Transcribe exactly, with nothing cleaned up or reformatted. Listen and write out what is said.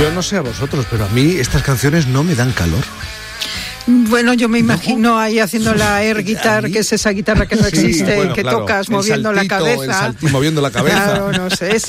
Yo no sé a vosotros, pero a mí estas canciones no me dan calor. Bueno, yo me imagino ahí haciendo la air guitar, que es esa guitarra que no existe, sí, bueno, que claro, tocas moviendo saltito, la cabeza. El saltito, moviendo la cabeza. Claro, no sé, es,